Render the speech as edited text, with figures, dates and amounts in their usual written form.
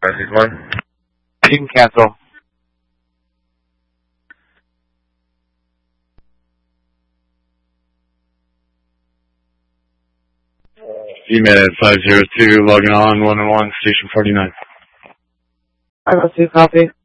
561. You can cancel. EMAD 502, logging on, 1-1, station 49. 502, copy.